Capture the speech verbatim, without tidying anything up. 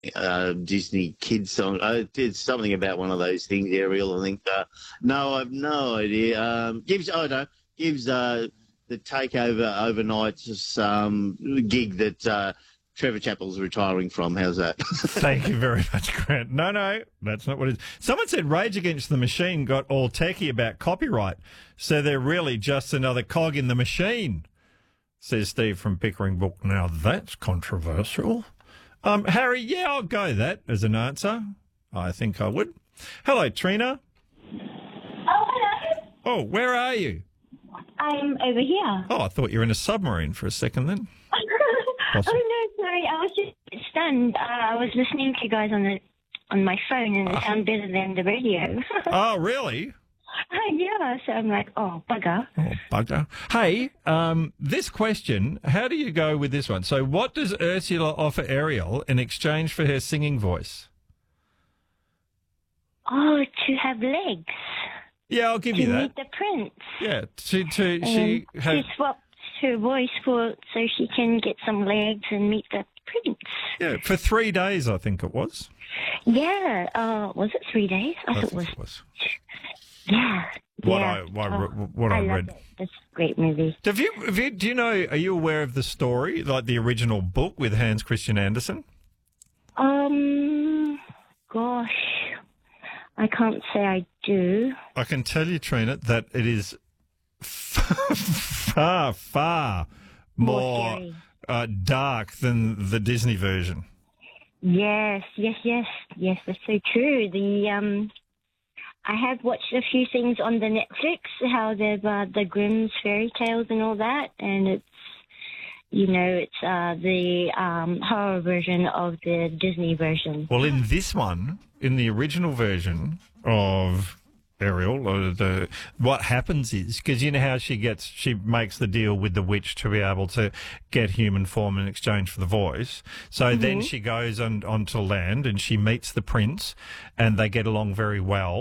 uh, Disney kids song. I did something about one of those things, Ariel. I think. Uh, no, I've no idea. Um, gives oh no, gives uh, the takeover overnight um, gig that uh, Trevor Chappell's retiring from. How's that? Thank you very much, Grant. No, no, that's not what it is. Someone said Rage Against the Machine got all techie about copyright, so they're really just another cog in the machine, says Steve from Pickering Book. Now, that's controversial. Um, Harry, yeah, I'll go that as an answer. I think I would. Hello, Trina. Oh, hello. Oh, where are you? I'm over here. Oh, I thought you were in a submarine for a second then. Oh, no, sorry. I was just stunned. Uh, I was listening to you guys on the on my phone, and it Uh, sounded better than the radio. Oh, really? Yeah, so I'm like, oh, bugger. Oh, bugger. Hey, um, this question, how do you go with this one? So what does Ursula offer Ariel in exchange for her singing voice? Oh, to have legs. Yeah, I'll give To you that. meet the prince. Yeah, to, to, And she has... to swap her voice for so she can get some legs and meet the prince. Yeah, for three days, I think it was. Yeah. Uh, was it three days? I, I thought it think was. it was. Yeah. What yeah. I, what, Oh, I- what I, I love read. it. That's a great movie. Have you, have you, do you know, are you aware of the story, like the original book with Hans Christian Andersen? Um, gosh, I can't say I do. I can tell you, Trina, that it is far, far More more scary. uh, dark than the Disney version. Yes, yes, yes, yes. That's so true. The um, I have watched a few things on the Netflix, how they've uh, the Grimm's fairy tales and all that, and it's you know it's uh, the um, horror version of the Disney version. Well, in this one, in the original version of Ariel, or the what happens is, because you know how she gets, she makes the deal with the witch to be able to get human form in exchange for the voice. So Mm-hmm. then she goes on onto land and she meets the prince, and they get along very well.